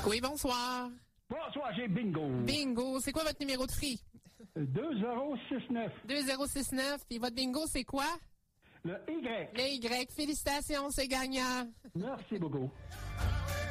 Oui, bonsoir. Bonsoir, j'ai bingo. Bingo. C'est quoi votre numéro de free? 2069. 2069. Puis votre bingo, c'est quoi? Le Y. Le Y. Félicitations, c'est gagnant. Merci beaucoup.